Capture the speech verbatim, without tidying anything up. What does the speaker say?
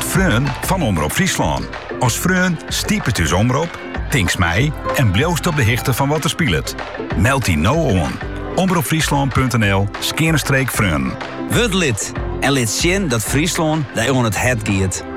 Freun van Omroep Friesland. Als Freun stiepet dus Omroep, tinks mij en bloost op de hichte van wat er speelt. Meld die nou on. omroepfriesland.nl skeerstreek Freun. Word lid en lid zien dat Friesland daar on het het giet.